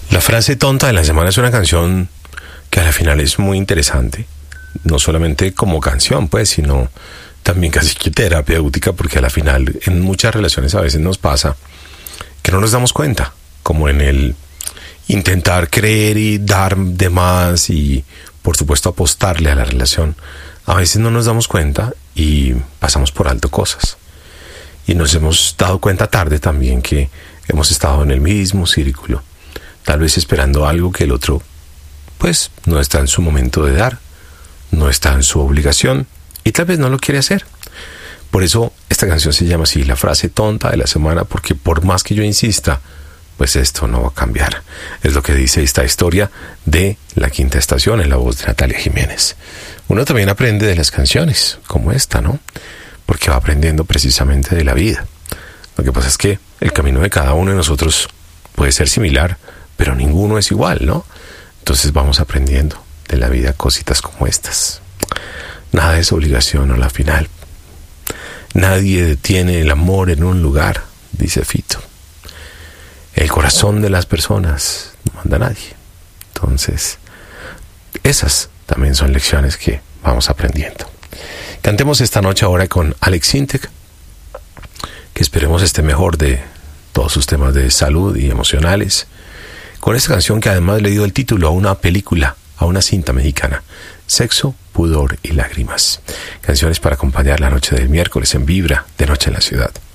La frase tonta de la semana es una canción que a la final es muy interesante, no solamente como canción, pues, sino también casi que terapéutica, porque a la final en muchas relaciones a veces nos pasa que no nos damos cuenta, como en el intentar creer y dar de más y por supuesto apostarle a la relación. A veces no nos damos cuenta y pasamos por alto cosas. Y nos hemos dado cuenta tarde también que hemos estado en el mismo círculo, tal vez esperando algo que el otro pues no está en su momento de dar, no está en su obligación y tal vez no lo quiere hacer. Por eso esta canción se llama así, la frase tonta de la semana, porque por más que yo insista, pues esto no va a cambiar. Es lo que dice esta historia de La Quinta Estación en la voz de Natalia Jiménez. Uno también aprende de las canciones como esta, ¿no? Porque va aprendiendo precisamente de la vida. Lo que pasa es que el camino de cada uno de nosotros puede ser similar, pero ninguno es igual, ¿no? Entonces vamos aprendiendo de la vida cositas como estas. Nada es obligación a la final. Nadie detiene el amor en un lugar, dice Fito. El corazón de las personas no manda a nadie. Entonces, esas también son lecciones que vamos aprendiendo. Cantemos esta noche ahora con Alex Sintek, que esperemos esté mejor de todos sus temas de salud y emocionales, con esta canción que además le dio el título a una película, a una cinta mexicana, Sexo, Pudor y Lágrimas. Canciones para acompañar la noche del miércoles en Vibra, de Noche en la Ciudad.